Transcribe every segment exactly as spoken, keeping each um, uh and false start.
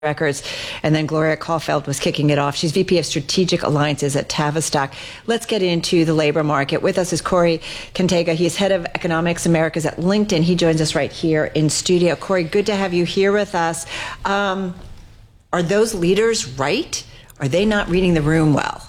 Records, and then Gloria Caulfield was kicking it off. She's V P of Strategic Alliances at Tavistock. Let's get into the labor market. With us is Corey Cantega. He's head of Economics Americas at LinkedIn. He joins us right here in studio. Corey, good to have you here with us. Um, are those leaders right? Are they not reading the room well?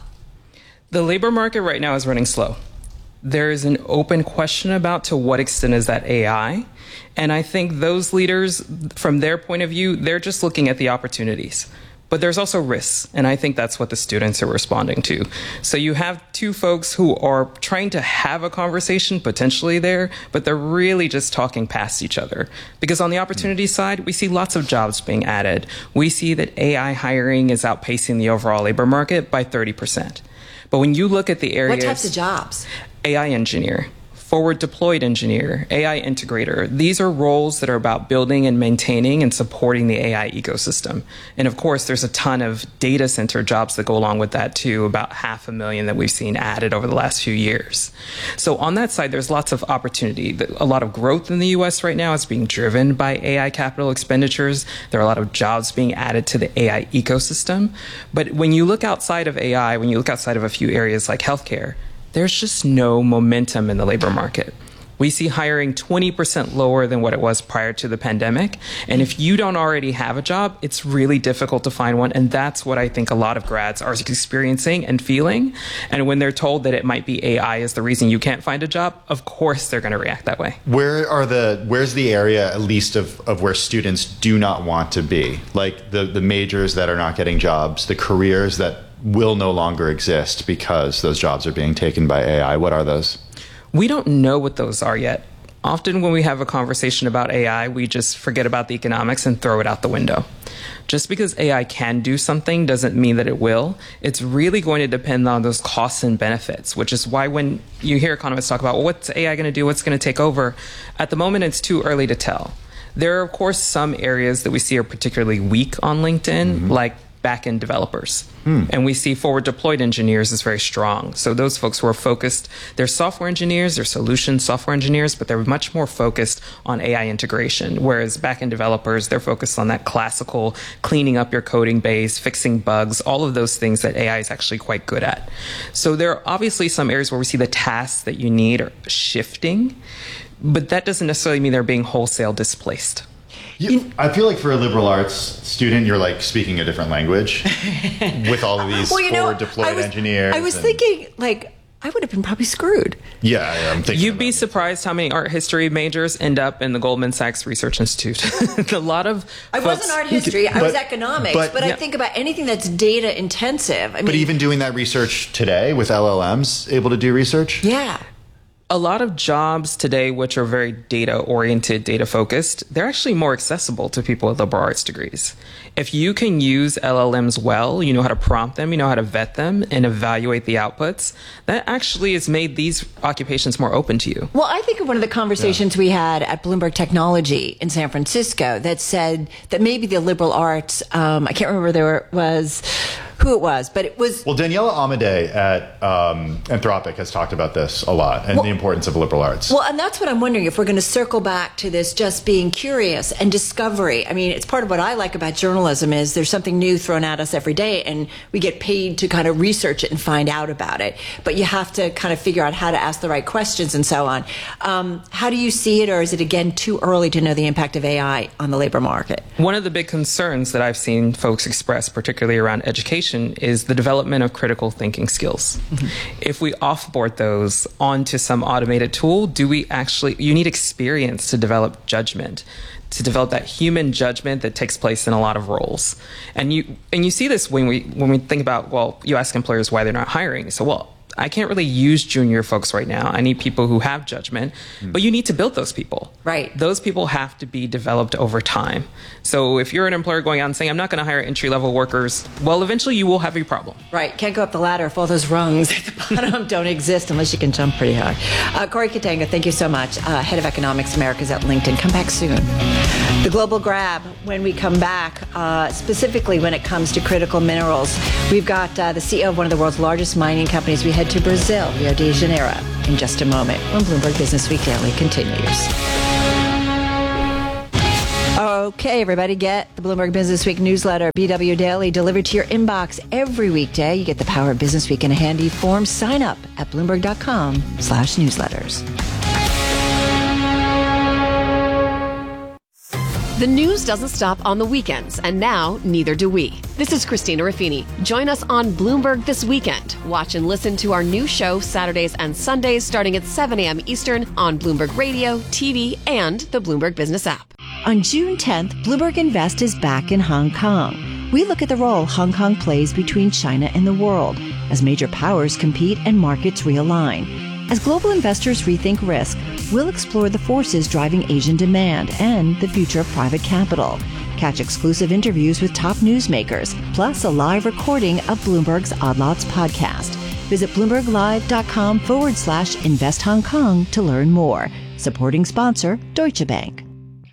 The labor market right now is running slow. There is an open question about to what extent is that A I? And I think those leaders, from their point of view, they're just looking at the opportunities. But there's also risks, and I think that's what the students are responding to. So you have two folks who are trying to have a conversation potentially there, but they're really just talking past each other. Because on the opportunity side, we see lots of jobs being added. We see that A I hiring is outpacing the overall labor market by thirty percent. But when you look at the areas... What types of jobs? A I engineer, forward deployed engineer, A I integrator. These are roles that are about building and maintaining and supporting the A I ecosystem. And of course, there's a ton of data center jobs that go along with that too, about half a million that we've seen added over the last few years. So on that side, there's lots of opportunity. A lot of growth in the U S right now is being driven by A I capital expenditures. There are a lot of jobs being added to the A I ecosystem. But when you look outside of A I, when you look outside of a few areas like healthcare, there's just no momentum in the labor market. We see hiring twenty percent lower than what it was prior to the pandemic. And if you don't already have a job, it's really difficult to find one. And that's what I think a lot of grads are experiencing and feeling. And when they're told that it might be A I is the reason you can't find a job, of course they're going to react that way. Where are the, where's the area, at least of, of where students do not want to be? Like the, the majors that are not getting jobs, the careers that will no longer exist because those jobs are being taken by A I. What are those? We don't know what those are yet. Often when we have a conversation about A I, we just forget about the economics and throw it out the window. Just because A I can do something doesn't mean that it will. It's really going to depend on those costs and benefits, which is why when you hear economists talk about, well, what's A I going to do? What's going to take over? At the moment, it's too early to tell. There are, of course, some areas that we see are particularly weak on LinkedIn, mm-hmm. like back-end developers. Hmm. And we see forward deployed engineers is very strong. So those folks who are focused, they're software engineers, they're solution software engineers, but they're much more focused on A I integration. Whereas back-end developers, they're focused on that classical cleaning up your coding base, fixing bugs, all of those things that A I is actually quite good at. So there are obviously some areas where we see the tasks that you need are shifting, but that doesn't necessarily mean they're being wholesale displaced. You, I feel like for a liberal arts student, you're like speaking a different language with all of these well, you know, forward deployed I was, engineers. I was and, thinking, like, I would have been probably screwed. Yeah, yeah I'm thinking. You'd be surprised how many art history majors end up in the Goldman Sachs Research Institute. A lot of I folks, wasn't art history, I but, was economics, but, but yeah. I think about anything that's data intensive. I mean, but even doing that research today with L L Ms, able to do research? Yeah. A lot of jobs today, which are very data-oriented, data-focused, they're actually more accessible to people with liberal arts degrees. If you can use L L Ms well, you know how to prompt them, you know how to vet them and evaluate the outputs, that actually has made these occupations more open to you. Well, I think of one of the conversations yeah. we had at Bloomberg Technology in San Francisco that said that maybe the liberal arts, um, I can't remember there was who it was, but it was... Well, Daniela Amade at um, Anthropic has talked about this a lot and well, the importance of liberal arts. Well, and that's what I'm wondering, if we're going to circle back to this just being curious and discovery. I mean, it's part of what I like about journalism is there's something new thrown at us every day and we get paid to kind of research it and find out about it. But you have to kind of figure out how to ask the right questions and so on. Um, how do you see it, or is it, again, too early to know the impact of A I on the labor market? One of the big concerns that I've seen folks express, particularly around education, is the development of critical thinking skills. Mm-hmm. If we offboard those onto some automated tool, do we actually, you need experience to develop judgment, to develop that human judgment that takes place in a lot of roles. And you and you see this when we when we think about, well, you ask employers why they're not hiring. So, well, I can't really use junior folks right now. I need people who have judgment, mm. but you need to build those people. Right. Those people have to be developed over time. So if you're an employer going out and saying, I'm not going to hire entry-level workers, well, eventually you will have a problem. Right. Can't go up the ladder if all those rungs at the bottom don't exist unless you can jump pretty high. Uh, Corey Cantega, thank you so much. Uh, Head of Economics Americas at LinkedIn. Come back soon. The Global Grab, when we come back, uh, specifically when it comes to critical minerals, we've got uh, the C E O of one of the world's largest mining companies. We head to Brazil, Rio de Janeiro, in just a moment when Bloomberg Business Week Daily continues. Oh, Okay, everybody, get the Bloomberg Business Week newsletter, B W Daily, delivered to your inbox every weekday. You get the power of Business Week in a handy form. Sign up at Bloomberg.com slash newsletters. The news doesn't stop on the weekends, and now neither do we. This is Christina Ruffini. Join us on Bloomberg this weekend. Watch and listen to our new show Saturdays and Sundays starting at seven a.m. Eastern on Bloomberg Radio, T V, and the Bloomberg Business app. On June tenth, Bloomberg Invest is back in Hong Kong. We look at the role Hong Kong plays between China and the world as major powers compete and markets realign. As global investors rethink risk, we'll explore the forces driving Asian demand and the future of private capital. Catch exclusive interviews with top newsmakers, plus a live recording of Bloomberg's Odd Lots podcast. Visit BloombergLive.com forward slash Invest Hong Kong to learn more. Supporting sponsor, Deutsche Bank.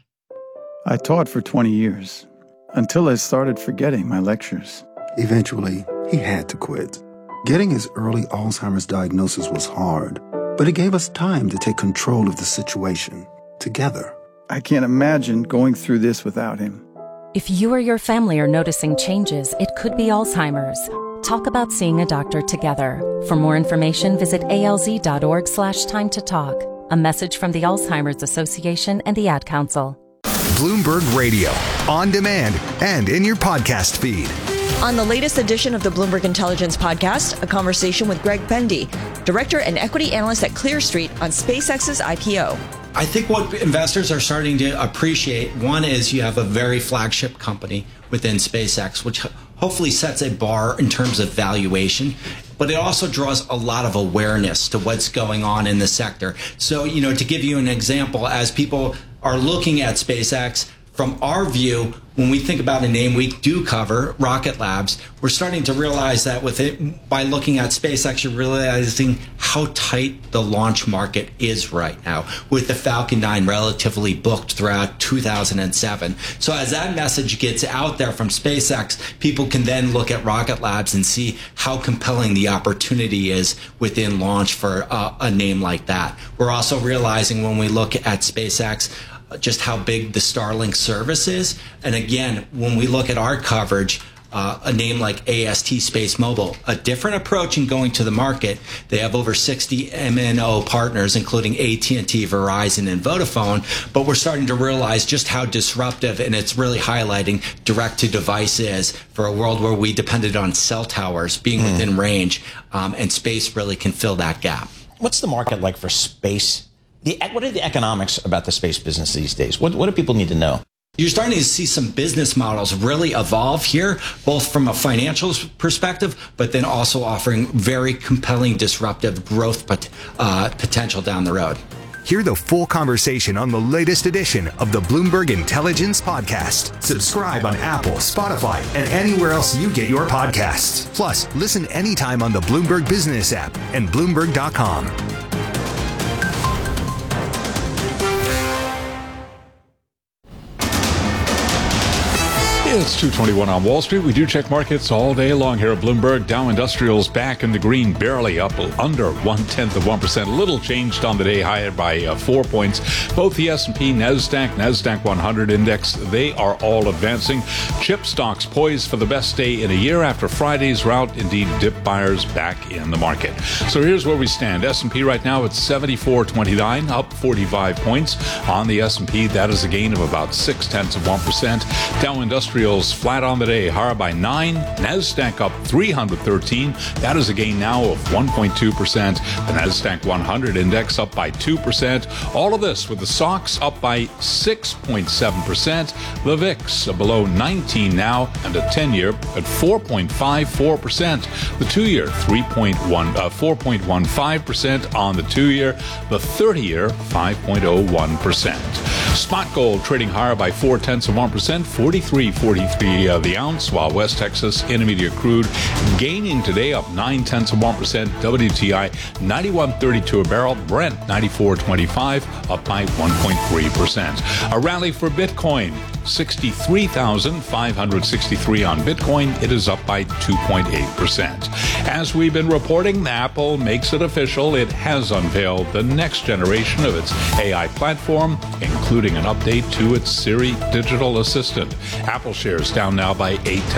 I taught for twenty years, until I started forgetting my lectures. Eventually, he had to quit. Getting his early Alzheimer's diagnosis was hard, but it gave us time to take control of the situation together. I can't imagine going through this without him. If you or your family are noticing changes, it could be Alzheimer's. Talk about seeing a doctor together. For more information, visit alz.org slash time to talk. A message from the Alzheimer's Association and the Ad Council. Bloomberg Radio, on demand and in your podcast feed. On the latest edition of the Bloomberg Intelligence Podcast, a conversation with Greg Pendy, Director and Equity Analyst at Clear Street on SpaceX's I P O. I think what investors are starting to appreciate, one is you have a very flagship company within SpaceX, which hopefully sets a bar in terms of valuation, but it also draws a lot of awareness to what's going on in the sector. So, you know, to give you an example, as people are looking at SpaceX, from our view, when we think about a name we do cover, Rocket Labs, we're starting to realize that with it, by looking at SpaceX, you're realizing how tight the launch market is right now, with the Falcon nine relatively booked throughout two thousand seven. So as that message gets out there from SpaceX, people can then look at Rocket Labs and see how compelling the opportunity is within launch for uh, a name like that. We're also realizing when we look at SpaceX, just how big the Starlink service is. And again, when we look at our coverage, uh, a name like A S T Space Mobile, a different approach in going to the market. They have over sixty M N O partners, including A T and T, Verizon, and Vodafone. But we're starting to realize just how disruptive, and it's really highlighting direct-to-device is for a world where we depended on cell towers being mm. within range, um, and space really can fill that gap. What's the market like for space? The, what are the economics about the space business these days? What, what do people need to know? You're starting to see some business models really evolve here, both from a financial perspective, but then also offering very compelling, disruptive growth pot, uh, potential down the road. Hear the full conversation on the latest edition of the Bloomberg Intelligence Podcast. Subscribe on Apple, Spotify, and anywhere else you get your podcasts. Plus, listen anytime on the Bloomberg Business app and Bloomberg dot com. It's two twenty-one on Wall Street. We do check markets all day long here at Bloomberg. Dow Industrials back in the green, barely up under one-tenth of one percent. A little changed on the day, higher by uh, four points. Both the S and P, NASDAQ, NASDAQ one hundred index, they are all advancing. Chip stocks poised for the best day in a year after Friday's rout. Indeed, dip buyers back in the market. So here's where we stand. S and P right now at seventy-four twenty-nine, up forty-five points. On the S and P, that is a gain of about six-tenths of one percent. Dow Industrials flat on the day, higher by nine. NASDAQ up three hundred thirteen. That is a gain now of one point two percent. The NASDAQ one hundred index up by two percent. All of this with the S O X up by six point seven percent. The V I X below nineteen now, and a ten-year at four point five four percent. The two-year three point one, uh, four point one five percent on the two-year. The thirty-year five point oh one percent. Spot gold trading higher by four tenths of one percent, forty-three forty. forty-three uh, the ounce, while West Texas Intermediate crude gaining today, up nine tenths of one percent. W T I ninety-one thirty-two a barrel. Brent ninety-four twenty-five, up by one point three percent. A rally for Bitcoin. sixty-three thousand five hundred sixty-three on Bitcoin. It is up by two point eight percent. As we've been reporting, Apple makes it official. It has unveiled the next generation of its A I platform, including an update to its Siri digital assistant. Apple shares down now by eight